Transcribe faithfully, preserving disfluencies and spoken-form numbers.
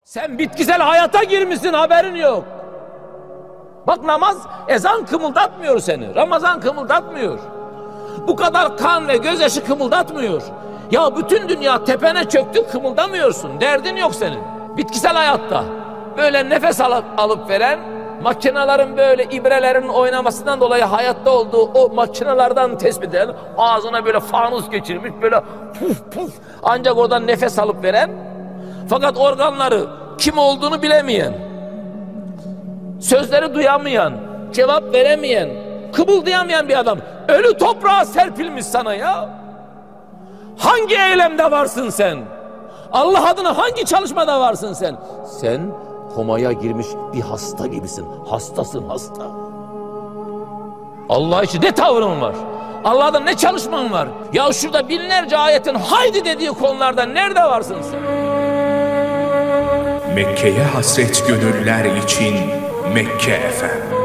Sen bitkisel hayata girmişsin, haberin yok. Bak, namaz, ezan kımıldatmıyor seni. Ramazan kımıldatmıyor. Bu kadar kan ve gözyaşı kımıldatmıyor. Ya bütün dünya tepene çöktü, kımıldamıyorsun. Derdin yok senin. Bitkisel hayatta böyle nefes alıp, alıp veren, makinelerin böyle ibrelerin oynamasından dolayı hayatta olduğu o makinelerden tespit eden, ağzına böyle fanus geçirmiş, böyle puf puf ancak oradan nefes alıp veren, fakat organları kim olduğunu bilemeyen, sözleri duyamayan, cevap veremeyen, kıpıldayamayan bir adam. Ölü toprağa serpilmiş sana ya. Hangi eylemde varsın sen? Allah adına hangi çalışmada varsın sen? Sen komaya girmiş bir hasta gibisin. Hastasın, hasta. Allah için ne tavrın var? Allah'da ne çalışman var? Ya şurada binlerce ayetin haydi dediği konularda nerede varsın sen? Mekke'ye hasret gönüller için Mekke Efem.